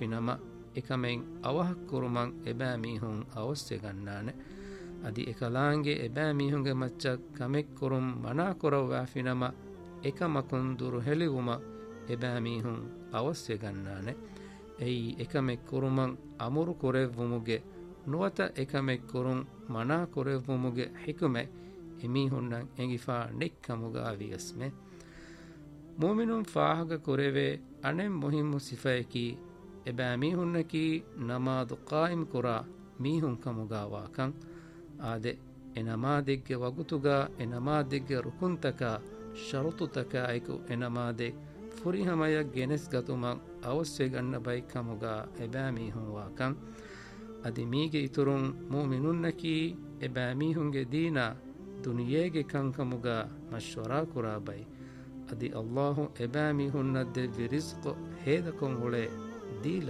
වාෆිනම එකමෙන් අවහක් කුරුමන් එබෑ මීහුන් අවස්්‍ය ගන්නාන අදි එකලාන්ගේ එබෑ මීහුන්ගේ මච්චක් කමෙක් කුරුම් මනා කොරව වාෆිනම එකමකුන් දුරු හෙළිවුම එබෑ මීහුන් අවස්්‍ය ගන්නාන එයි එකමෙක් කුරුමන් අමුරු කොරෙව්වුමුගේ නුවත එකමෙක් කුරුම් මනා කොරෙව්වුමුගේ හිකුමෙ එමීහුන්නන් එඟිෆා නෙක්කමුගා වියස්මෙ මුමිනුන් ෆාහග කුරෙවේ අනෙම් මුහිම්මු සිෆයකි එබෑ මීහුන්නකි නමාදු කායිම් කුරා මීහුන් කමුගාවාකං ආදෙ එනමාදෙක්ගෙ වගුතුගා එනමාදෙක්ගෙ රුකුන්තකා ශරුතුතකා අයකු එනමාදෙක් ෆුරිහමයක් ගෙනෙස් ගතුමක් අවස්්‍ය ගන්න බයි කමුගා එබෑ මීහුන්වාකං අදි මීගේ ඉතුරුන් මුමිනුන්නකි එබෑ මීහුන්ගේ දීනා දුනියේගේ කංකමුගා මශ්වරා කුරා බයි අදි අල්ලාහු එබෑ මීහුන්නද්දෙ විරිස්කො හේදකොන් හොලේ දීල